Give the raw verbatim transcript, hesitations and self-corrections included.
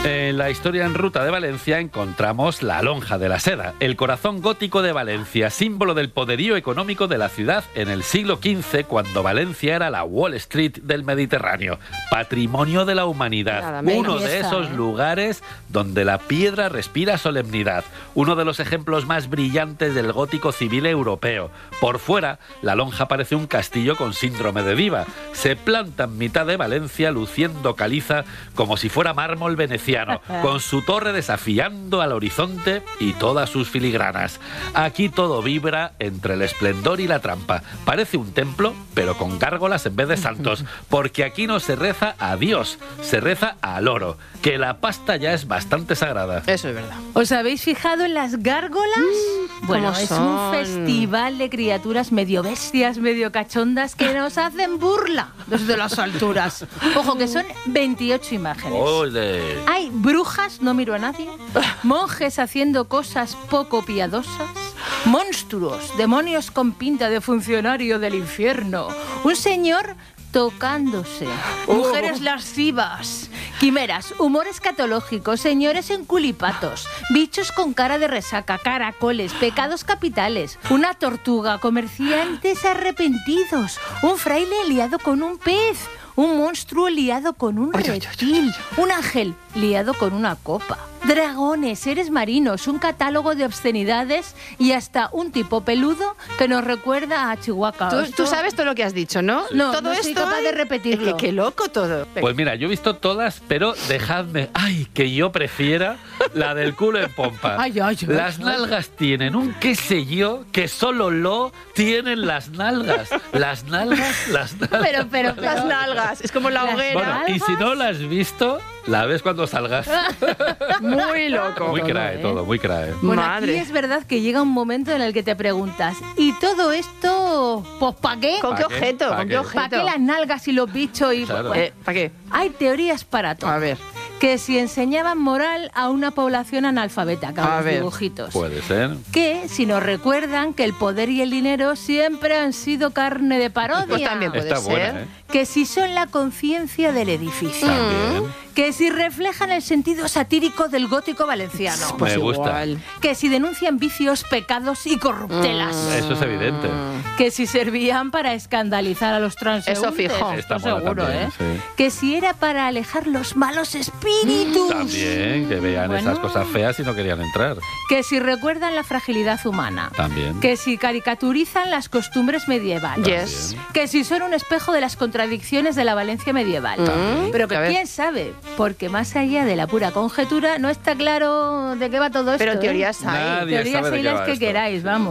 En la historia en ruta de Valencia encontramos la Lonja de la Seda, el corazón gótico de Valencia, símbolo del poderío económico de la ciudad en el siglo quince, cuando Valencia era la Wall Street del Mediterráneo, patrimonio de la humanidad, Nada, uno belleza, de esos ¿eh? lugares donde la piedra respira solemnidad, uno de los ejemplos más brillantes del gótico civil europeo. Por fuera, la Lonja parece un castillo con síndrome de diva, se planta en mitad de Valencia luciendo caliza como si fuera mármol veneciano, con su torre desafiando al horizonte y todas sus filigranas. Aquí todo vibra entre el esplendor y la trampa. Parece un templo, pero con gárgolas en vez de santos, porque aquí no se reza a Dios, se reza al oro, que la pasta ya es bastante sagrada. Eso es verdad. ¿Os habéis fijado en las gárgolas? Mm, bueno, ¿cómo es son? un festival de criaturas medio bestias, medio cachondas, que nos hacen burla desde las alturas. Ojo, que son veintiocho imágenes. ¡Ole! Hay brujas, no miro a nadie, monjes haciendo cosas poco piadosas, monstruos, demonios con pinta de funcionario del infierno, un señor tocándose, mujeres lascivas, quimeras, humor escatológico, señores en culipatos, bichos con cara de resaca, caracoles, pecados capitales, una tortuga, comerciantes arrepentidos, un fraile liado con un pez, un monstruo liado con un reptil, un ángel liado con una copa, dragones, seres marinos, un catálogo de obscenidades y hasta un tipo peludo que nos recuerda a Chihuahua. Tú, Esto- tú sabes todo lo que has dicho, ¿no? No, todo no soy esto capaz de hay- repetirlo. Es que qué loco todo. Pues mira, yo he visto todas, pero dejadme... ¡Ay, que yo prefiera la del culo en pompa! Ay, ay, ay, las ay. nalgas tienen un qué sé yo que solo lo tienen las nalgas. Las nalgas, las nalgas. Pero, pero, pero... Las nalgas, es como la Las hoguera. Bueno, y si no la has visto, la ves cuando salgas. Muy loco. Muy todo, crae ¿eh? todo, muy crae. Bueno, Madre. aquí es verdad que llega un momento en el que te preguntas, ¿y todo esto, pues para qué? ¿Con ¿Pa qué qué? objeto? ¿Pa ¿Con qué? qué ¿Para objeto? qué las nalgas y los bichos? Y, Claro. bueno, Eh, ¿Para qué? hay teorías para todo. A ver. Que si enseñaban moral a una población analfabeta, con A los ver. dibujitos. Puede ser. Que si nos recuerdan que el poder y el dinero siempre han sido carne de parodia. Pues también puede Está ser. buena, ¿eh? Que si son la conciencia del edificio. También. Que si reflejan el sentido satírico del gótico valenciano. Pues Me gusta. igual. Que si denuncian vicios, pecados y corruptelas. Eso es evidente. Que si servían para escandalizar a los transeúntes. Eso fijo. Está Esto mola seguro, también, ¿eh? sí. Que si era para alejar los malos espíritus. También, que vean Bueno. esas cosas feas y no querían entrar. Que si recuerdan la fragilidad humana. También. Que si caricaturizan las costumbres medievales. Yes. Que si son un espejo de las contradicciones de la Valencia medieval. También. Pero que A ver. quién sabe, porque más allá de la pura conjetura no está claro de qué va todo esto. Pero ¿eh? teorías hay. Nadie Teorías sabe de hay qué las va que esto. queráis, vamos.